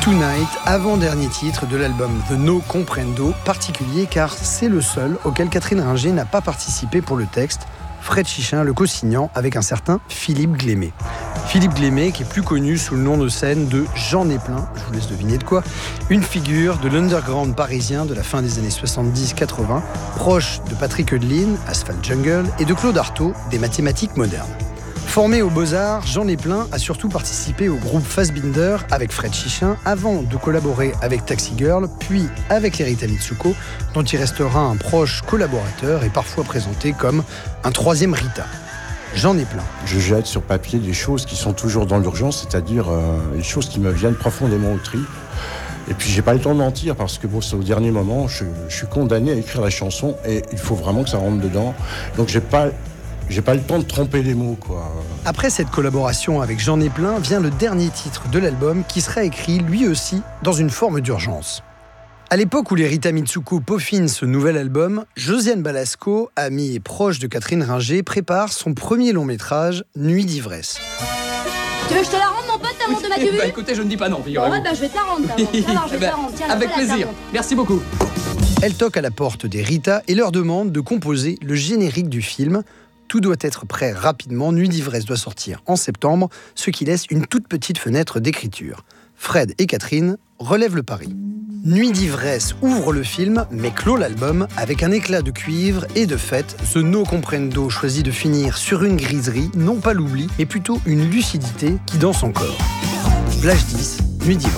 Tonight, avant-dernier titre de l'album The No Comprendo, particulier car c'est le seul auquel Catherine Ringer n'a pas participé pour le texte, Fred Chichin le co-signant avec un certain Philippe Glémet. Philippe Glémet qui est plus connu sous le nom de scène de J'en ai plein, je vous laisse deviner de quoi, une figure de l'underground parisien de la fin des années 70-80, proche de Patrick Heudeline, Asphalt Jungle, et de Claude Artaud, des mathématiques modernes. Formé aux Beaux-Arts, J'en ai plein a surtout participé au groupe Fassbinder avec Fred Chichin avant de collaborer avec Taxi Girl, puis avec les Rita Mitsuko, dont il restera un proche collaborateur et parfois présenté comme un troisième Rita. J'en ai plein. Je jette sur papier des choses qui sont toujours dans l'urgence, c'est-à-dire les choses qui me viennent profondément au tripes. Et puis j'ai pas le temps de mentir parce que bon, c'est au dernier moment, je suis condamné à écrire la chanson et il faut vraiment que ça rentre dedans. Donc j'ai pas le temps de tromper les mots, quoi. Après cette collaboration avec J'en ai plein, vient le dernier titre de l'album qui sera écrit lui aussi dans une forme d'urgence. À l'époque où les Rita Mitsuko peaufinent ce nouvel album, Josiane Balasco, amie et proche de Catherine Ringer, prépare son premier long métrage, Nuit d'ivresse. Tu veux que je te la rende, mon pote, ta montre de Mathieu Vu ? Écoutez, je ne dis pas non, figurez-vous. Bon, je vais te la rendre, ta montre. Alors, je vais te la rendre. Tiens, avec voilà, plaisir. ta montre. Merci beaucoup. Elle toque à la porte des Rita et leur demande de composer le générique du film. Tout doit être prêt rapidement, Nuit d'ivresse doit sortir en septembre, ce qui laisse une toute petite fenêtre d'écriture. Fred et Catherine relèvent le pari. Nuit d'ivresse ouvre le film, mais clôt l'album avec un éclat de cuivre et de fait, The No Comprendo choisit de finir sur une griserie, non pas l'oubli, mais plutôt une lucidité qui danse encore. Flash 10, Nuit d'ivresse.